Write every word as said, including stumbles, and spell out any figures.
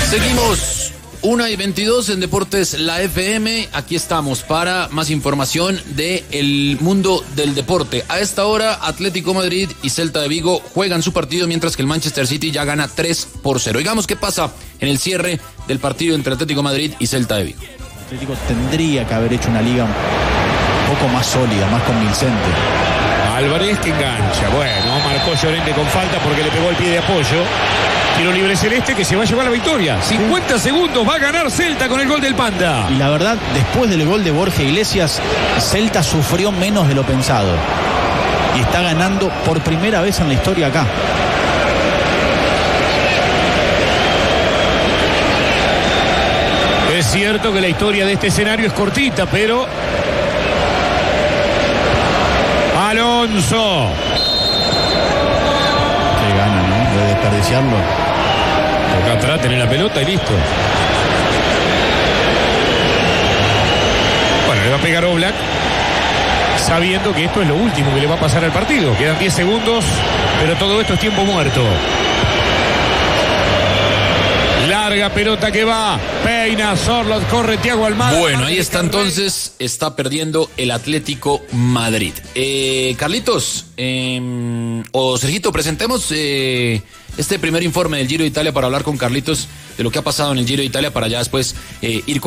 Seguimos. una y veintidós en Deportes La F M. Aquí estamos para más información del mundo del deporte. A esta hora, Atlético Madrid y Celta de Vigo juegan su partido, mientras que el Manchester City ya gana tres por cero. Oigamos qué pasa en el cierre del partido entre Atlético Madrid y Celta de Vigo. Atlético tendría que haber hecho una liga un poco más sólida, más convincente. Álvarez que engancha. Bueno, marcó Llorente con falta porque le pegó el pie de apoyo. Tiro libre celeste que se va a llevar la victoria. cincuenta segundos, va a ganar Celta con el gol del Panda. Y la verdad, después del gol de Borja Iglesias, Celta sufrió menos de lo pensado. Y está ganando por primera vez en la historia acá. Es cierto que la historia de este escenario es cortita, pero... Alonso. Qué gana, ¿no? De desperdiciarlo. Acá atrás tener la pelota y listo. Bueno, le va a pegar Oblak, sabiendo que esto es lo último que le va a pasar al partido. Quedan diez segundos, pero todo esto es tiempo muerto. Larga pelota que va, peina, Sorloth, corre Thiago Almada. Bueno, ahí está entonces, está perdiendo el Atlético Madrid. Eh, Carlitos, eh, o Sergito, presentemos eh, este primer informe del Giro de Italia para hablar con Carlitos de lo que ha pasado en el Giro de Italia para ya después eh, ir con